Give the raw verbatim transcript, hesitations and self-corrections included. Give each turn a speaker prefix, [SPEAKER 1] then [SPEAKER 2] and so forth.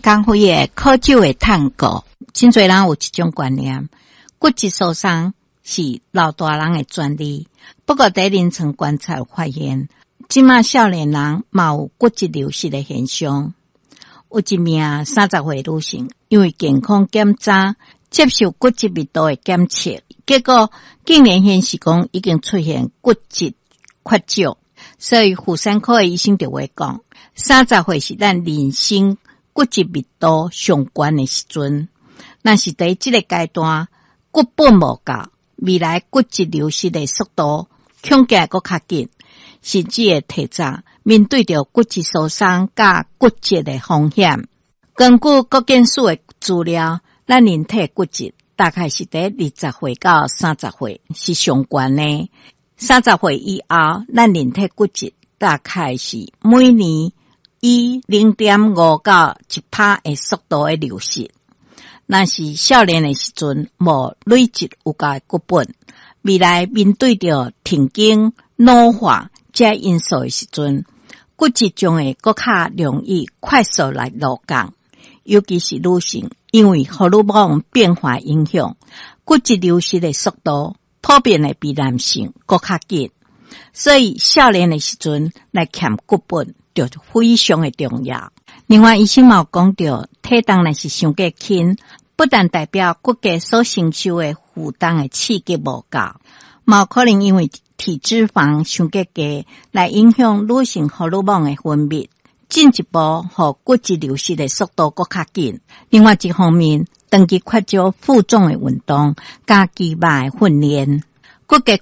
[SPEAKER 1] 工会的考究的探究，真侪人有一种观念，骨质疏松是老大人的专利。不过在临床观察发现，即马少年人嘛有骨质流失的现象。有一名三十岁女性，因为健康检查接受骨质密度的检测，结果竟然显示讲已经出现骨质缺少，所以妇产科的医生就会讲，三十岁是咱人生骨质密度上悬的时阵。若是在这个阶段骨本无够，未来骨质流失的速度恐惊会较紧，甚至会提早面对着骨质疏松甲骨折的风险。根据国健署的资料，咱人体骨质大概是在二十岁到三十岁是上悬的，三十岁以后，咱人体骨质大概是每年以 零点五 到一趴 的速度的流失。若是少年的时阵无累积有够的骨本，未来面对着停经、老化这因素的时阵，骨质将会更较容易快速来落降。尤其是女性，因为荷尔蒙变化影响，骨质流失的速度普遍会比男性更较紧，所以少年的时阵来欠骨本就非常的重要。另外，医生嘛有讲到，体重若是伤过轻，不但代表骨骼所承受的负担的刺激无够，嘛有可能因为体脂肪伤过低来影响女性荷尔蒙的分泌，进一步互骨质流失的速度更较紧。另外一方面，长期缺少负重的运动加肌肉的训练，骨骼